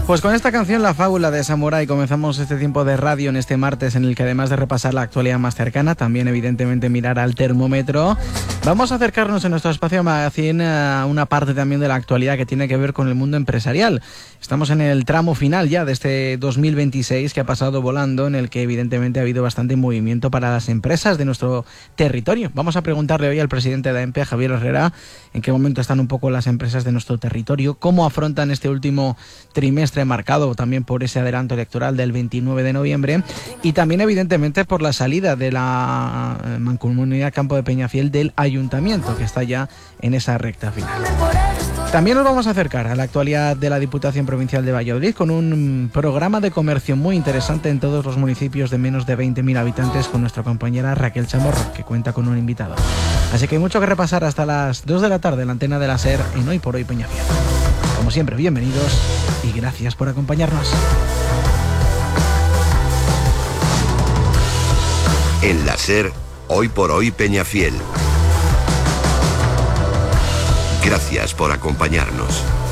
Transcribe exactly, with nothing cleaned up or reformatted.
Pues con esta canción, La Fábula de Samurai, comenzamos este tiempo de radio en este martes, en el que además de repasar la actualidad más cercana, también evidentemente mirar al termómetro, vamos a acercarnos en nuestro espacio magazine a una parte también de la actualidad que tiene que ver con el mundo empresarial. Estamos en el tramo final ya de este dos mil veintiséis que ha pasado volando, en el que evidentemente ha habido bastante movimiento para las empresas de nuestro territorio. Vamos a preguntarle hoy al presidente de A E M P E, Javier Herrera, en qué momento están un poco las empresas de nuestro territorio, cómo afrontan este último trimestre marcado también por ese adelanto electoral del veintinueve de noviembre y también evidentemente por la salida de la Mancomunidad Campo de Peñafiel del Ayuntamiento, que está ya en esa recta final. También nos vamos a acercar a la actualidad de la Diputación Provincial de Valladolid con un programa de comercio muy interesante en todos los municipios de menos de veinte mil habitantes con nuestra compañera Raquel Chamorro, que cuenta con un invitado. Así que hay mucho que repasar hasta las dos de la tarde en la antena de la SER en Hoy por Hoy Peñafiel. Como siempre, bienvenidos y gracias por acompañarnos. En la SER, Hoy por Hoy Peñafiel. Gracias por acompañarnos.